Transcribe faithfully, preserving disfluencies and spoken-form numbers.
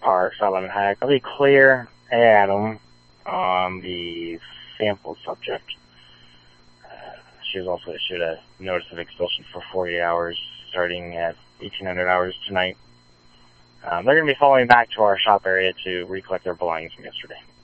Park, South Lemon Hack. I'll be clear, Adam, on the sample subject. Uh, she was also issued a notice of expulsion for forty hours, starting at eighteen hundred hours tonight. Um, they're going to be following back to our shop area to recollect their belongings from yesterday.